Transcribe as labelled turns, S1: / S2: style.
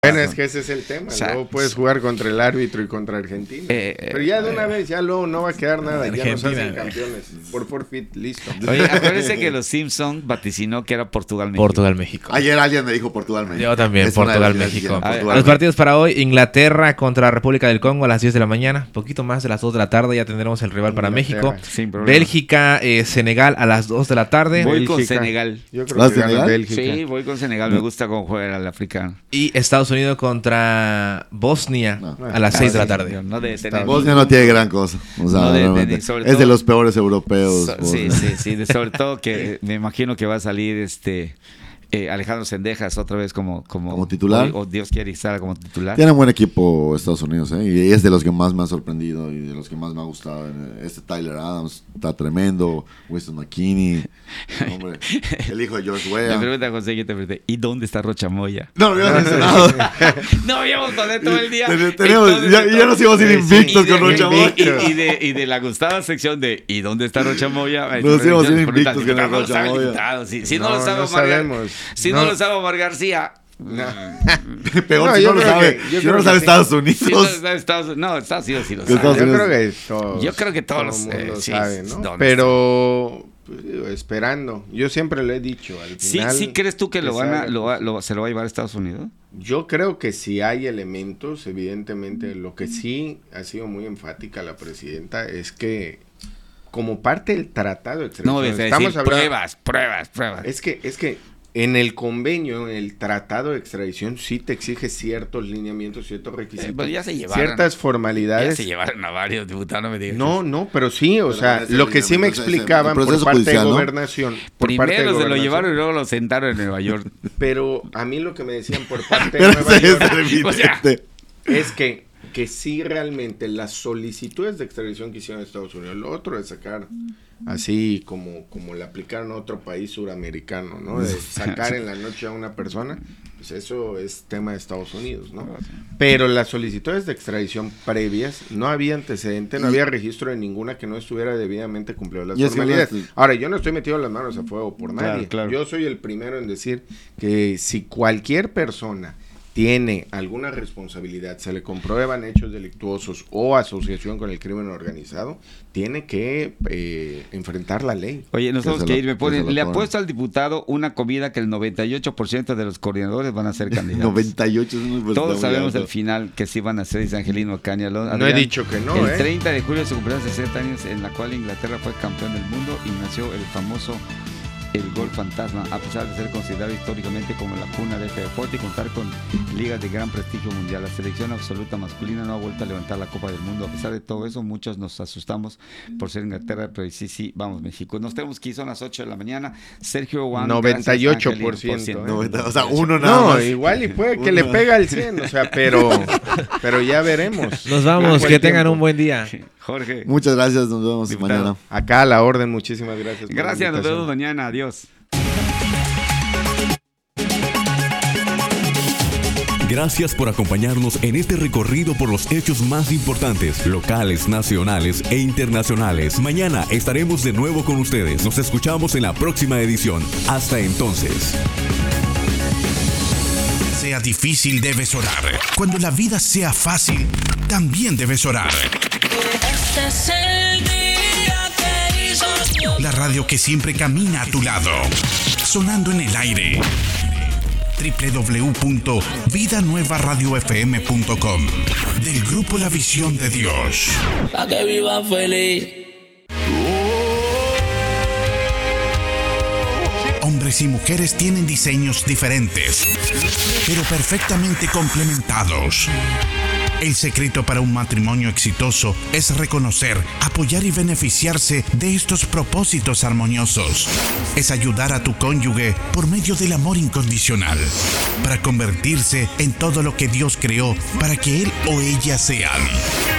S1: Bueno, es que ese es el tema. Luego puedes jugar contra el árbitro y contra Argentina. Pero ya de una vez, ya luego no va a quedar nada. Argentina, ya nos hacen campeones. Por forfeit, listo.
S2: Oye, acuérdense que los Simpsons vaticinó que era Portugal-México.
S3: Portugal-México.
S4: Ayer alguien me dijo Portugal-México.
S3: Yo también, Portugal-México.
S4: Portugal,
S3: los partidos para hoy: Inglaterra contra República del Congo a las 10 de la mañana. Poquito más de las 2 de la tarde ya tendremos el rival para México.
S2: Sin problema.
S3: Bélgica, Senegal a las 2 de la tarde.
S2: Voy con Senegal.
S1: Yo creo que gana Bélgica.
S2: Sí, voy con Senegal. Me gusta cómo juega el africano.
S3: Y Estados Unidos contra Bosnia a las 6 de la tarde.
S2: No debe tener
S4: Bosnia no tiene gran cosa. O sea, es de los peores europeos.
S2: Sí. Sobre todo que me imagino que va a salir Alejandro Sendejas otra vez como
S4: titular.
S2: O Dios quiere estar como titular.
S4: Tiene un buen equipo Estados Unidos, y es de los que más me ha sorprendido y de los que más me ha gustado. Tyler Adams está tremendo, Winston McKinney, hombre, el hijo de George Weah.
S2: Me pregunta José, yo te pregunté, ¿y dónde está Rocha Moya?
S4: No lo habíamos mencionado.
S2: No habíamos con él todo el día.
S4: Ya nos íbamos a ir invictos con Rocha Moya.
S2: Y de la gustada sección de ¿y dónde está Rocha Moya?
S4: Nos íbamos a ir invictos con Rocha Moya.
S2: Si no lo sabemos. Si no lo sabe Omar García.
S4: No. Peor si no lo sabe. Si no lo sabe Estados Unidos.
S2: No, Estados Unidos sí lo sabe. Yo creo que todos
S1: lo saben, ¿no? Pero esperando. Yo siempre lo he dicho. Al final,
S2: ¿Sí crees tú que se lo va a llevar a Estados Unidos?
S1: Yo creo que si hay elementos, evidentemente. Lo que sí ha sido muy enfática la presidenta es que como parte del tratado de extradición,
S2: estamos hablando pruebas.
S1: Es que en el convenio, en el tratado de extradición, sí te exige ciertos lineamientos, ciertos requisitos,
S2: pues ya se llevaron,
S1: ciertas formalidades.
S2: Ya se llevaron a varios diputados, no me digas.
S1: No, pero sí, o sea, lo que sí me explicaban por parte judicial, de gobernación.
S2: Primero se lo llevaron y luego lo sentaron en Nueva York.
S1: Pero a mí lo que me decían por parte de Nueva York
S2: o sea,
S1: es que sí realmente las solicitudes de extradición que hicieron Estados Unidos, lo otro es sacar así como le aplicaron a otro país suramericano, ¿no? De sacar en la noche a una persona, pues eso es tema de Estados Unidos, ¿no? Pero las solicitudes de extradición previas, no había antecedente, no había registro de ninguna que no estuviera debidamente cumplido las formalidades. Ahora, yo no estoy metido las manos a fuego por nadie. Claro. Yo soy el primero en decir que si cualquier persona tiene alguna responsabilidad, se le comprueban hechos delictuosos o asociación con el crimen organizado, tiene que enfrentar la ley.
S2: Oye, nos tenemos que ir, le apuesto al diputado una comida que el 98% de los coordinadores van a ser candidatos.
S4: 98 es muy
S2: Todos sabemos al final que sí van a ser, dice Angelino Ocaña.
S1: No he dicho que no,
S2: El 30 de julio se cumplieron 60 años en la cual Inglaterra fue campeón del mundo y nació el famoso el gol fantasma, a pesar de ser considerado históricamente como la cuna de este deporte y contar con ligas de gran prestigio mundial. La selección absoluta masculina no ha vuelto a levantar la Copa del Mundo. A pesar de todo eso, muchos nos asustamos por ser Inglaterra, pero sí, vamos, México. Nos tenemos que ir, son las 8 de la mañana. Sergio Juan,
S1: 98%.
S4: 90, o sea, uno nada más.
S1: No, igual y puede que le pega al 100, o sea, pero ya veremos.
S3: Nos vamos, que tengan un buen día.
S2: Jorge.
S4: Muchas gracias, nos vemos mañana.
S1: Acá a la orden, muchísimas gracias.
S2: Gracias, nos vemos mañana, adiós.
S5: Gracias por acompañarnos en este recorrido por los hechos más importantes, locales, nacionales e internacionales. Mañana estaremos de nuevo con ustedes. Nos escuchamos en la próxima edición. Hasta entonces.
S6: Sea difícil, debes orar. Cuando la vida sea fácil, también debes orar.
S7: Este es el día que hizo Dios.
S6: La radio que siempre camina a tu lado. Sonando en el aire. www.vidanuevaradiofm.com. Del grupo La Visión de Dios.
S7: Pa' que viva feliz.
S6: Hombres y mujeres tienen diseños diferentes, pero perfectamente complementados. El secreto para un matrimonio exitoso es reconocer, apoyar y beneficiarse de estos propósitos armoniosos. Es ayudar a tu cónyuge por medio del amor incondicional, para convertirse en todo lo que Dios creó para que él o ella sean.